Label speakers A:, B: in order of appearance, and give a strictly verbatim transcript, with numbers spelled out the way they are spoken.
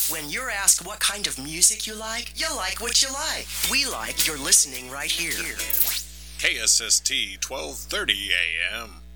A: When you're asked what kind of music you like, you like what you like. We like you're listening right here.
B: K S S T twelve thirty A M.